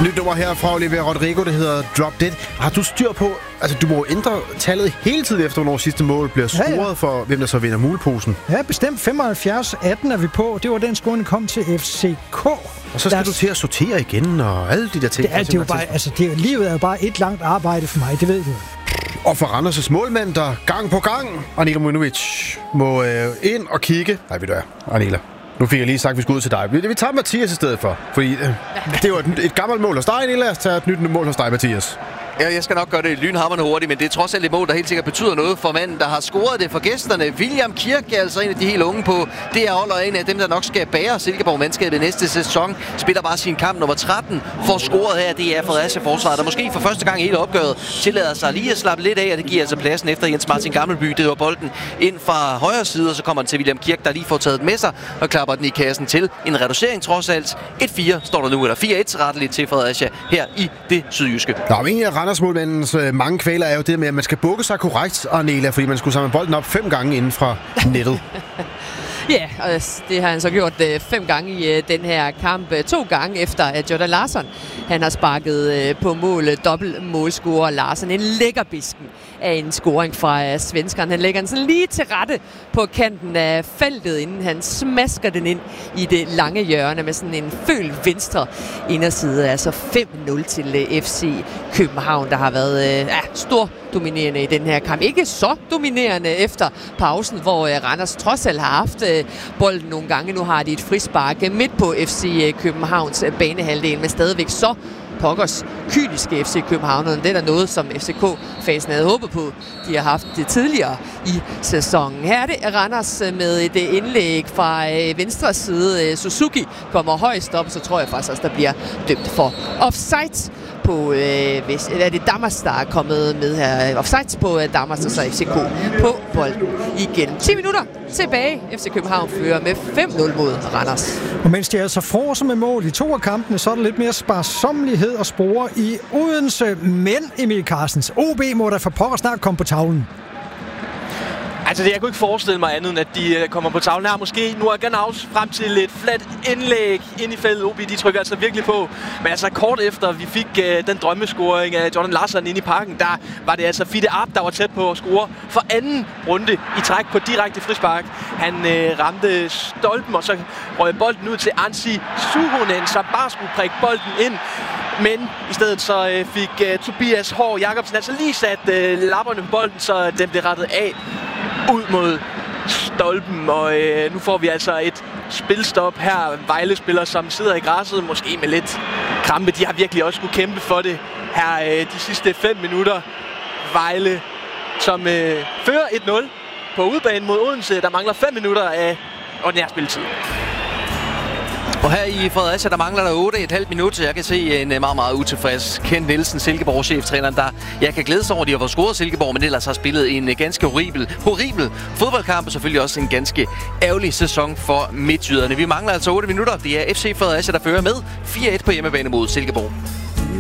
Nyt nummer her fra Olivia Rodrigo, det hedder Drop Dead. Har du styr på, altså du må ændre tallet hele tiden efter, hvornår sidste mål bliver scoret for, hvem der så vinder muleposen? Ja, bestemt 75-18 er vi på. Det var den score, der kom til FCK. Og så skal du til at sortere igen og alle de der ting. Det er jo bare, altså livet er jo bare et langt arbejde for mig, det ved du. Og for Randers' målmand, der gang på gang, Anila Mujnovic, må ind og kigge. Nej, ved du hvad, Anila. Nu fik jeg lige sagt, at vi skulle ud til dig. Vi tager Mathias i stedet for, fordi det var et gammelt mål hos dig, Anila. Lad os tage et nyt mål hos dig, Mathias. Ja, jeg skal nok gøre det lynhamrende hurtigt, men det er trods alt et mål, der helt sikkert betyder noget for manden, der har scoret det for gæsterne. William Kirk er altså en af de helt unge på det er holder en af dem, der nok skal bære Silkeborg-mandskabet næste sæson. Spiller bare sin kamp nummer 13 for scoret her. Det er Fredericia-forsvaret, der måske for første gang i hele opgøret tillader sig lige at slappe lidt af, og det giver altså pladsen efter Jens Martin Gammelby. Det var bolden ind fra højre side, og så kommer den til William Kirk, der lige får taget med sig og klapper den i kassen til. En reducering trods alt. 1-4 står der nu, eller 4-1 retteligt til Fredericia her i det sydjyske. En af Randers-målmandens mange kvaler er jo det med, at man skal bukke sig korrekt, Arnela, fordi man skulle samle bolden op 5 gange inden fra nettet. Ja, og det har han så gjort 5 gange i den her kamp. 2 gange efter at Jordan Larsson han har sparket på mål. Dobbelt målscorer Larsson. En lækkerbisken af en scoring fra svenskeren. Han lægger den sådan lige til rette på kanten af feltet, inden han smasker den ind i det lange hjørne med sådan en føl venstre inderside. Altså 5-0 til FC København, der har været stor dominerende i den her kamp. Ikke så dominerende efter pausen, hvor Randers trods alt har haft bolden nogle gange. Nu har de et frispark midt på FC Københavns banehalvdel, men stadigvæk så pokkers kyniske FC København. Det er der noget, som FCK-fansen havde håbet på. De har haft det tidligere i sæsonen. Her er det Randers med et indlæg fra venstre side. Suzuki kommer højst op, så tror jeg faktisk også, der bliver dømt for offside på, er det Damas, der er kommet med her. Offside på Damas, og så FCK på bolden igen. 10 minutter tilbage. FC København fører med 5-0 mod Randers. Og mens de altså får med mål i 2 af kampene, så er der lidt mere sparsommelighed og spore i Odense. Men Emil Carstens, OB må da for pokker snart komme på tavlen. Altså, jeg kunne ikke forestille mig andet, end at de kommer på tavlen her. Måske nu er Ganaus frem til et flat indlæg ind i feltet. OB, de trykker altså virkelig på. Men altså, kort efter vi fik den drømmescoring af Jordan Larsson inde i parken, der var det altså Fide Arp, der var tæt på at score for anden runde i træk på direkte frispark. Han ramte stolpen, og så røg bolden ud til Ansi Suhonen, som bare skulle prikke bolden ind. Men i stedet så fik Tobias Hård Jacobsen altså lige sat lapperne på bolden, så den blev rettet af ud mod stolpen, og nu får vi altså et spilstop her. Vejle-spillere, som sidder i græsset, måske med lidt krampe. De har virkelig også skulle kæmpe for det her de sidste 5 minutter. Vejle, som fører 1-0 på udebane mod Odense. Der mangler 5 minutter af ordinær spilletid. Og her i Fredericia, der mangler der 8,5 minutter. Jeg kan se en meget, meget utilfreds Ken Nielsen, Silkeborg-cheftræneren, der jeg kan glæde sig over, at de har fået scoret Silkeborg, men ellers har spillet en ganske horribel fodboldkamp, og selvfølgelig også en ganske ærgerlig sæson for midtjyderne. Vi mangler altså 8 minutter. Det er FC Fredericia, der fører med 4-1 på hjemmebane mod Silkeborg.